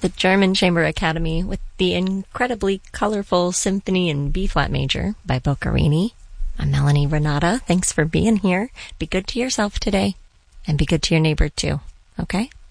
the German Chamber Academy with the incredibly colorful Symphony in B-flat major by Boccherini. I'm Melanie Renata. Thanks for being here. Be good to yourself today, and be good to your neighbor too, okay?